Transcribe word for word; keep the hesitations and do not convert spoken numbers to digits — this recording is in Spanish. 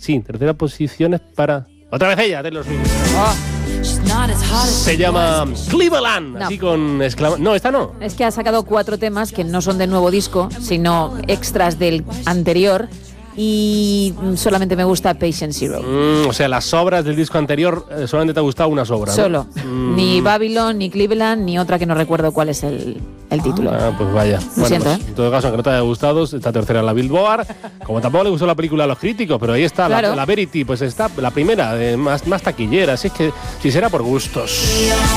Sí, tercera posición es para... Otra vez ella, Taylor Swift. Oh. Se llama Cleveland, No. así con exclama... No, esta no. Es que ha sacado cuatro temas que no son del nuevo disco, sino extras del anterior. Y solamente me gusta Patient Zero. Mm, o sea, las obras del disco anterior, eh, solamente te ha gustado una obra, ¿no? Solo. Mm. Ni Babylon, ni Cleveland, ni otra que no recuerdo cuál es el, el título. Ah, pues vaya. Lo Bueno, siento, pues, ¿eh? en todo caso, aunque no te haya gustado, está tercera en la Billboard. Como tampoco le gustó la película a los críticos, pero ahí está, Claro. la, la Verity, pues está la primera, de más, más taquillera. Así es que si será por gustos.